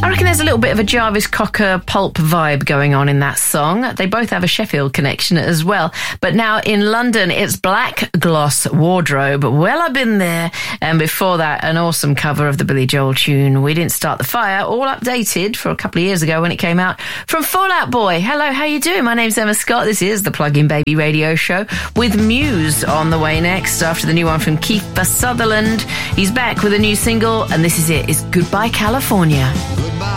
I reckon there's a little bit of a Jarvis Cocker pulp vibe going on in that song. They both have a Sheffield connection as well. But now in London, it's Black Gloss Wardrobe. Well, I've been there. And before that, an awesome cover of the Billy Joel tune, We Didn't Start the Fire, all updated for a couple of years ago when it came out from Fall Out Boy. Hello, how you doing? My name's Emma Scott. This is the Plug-in Baby Radio Show with Muse on the way next after the new one from Kiefer Sutherland. He's back with a new single, and this is it. It's Goodbye California.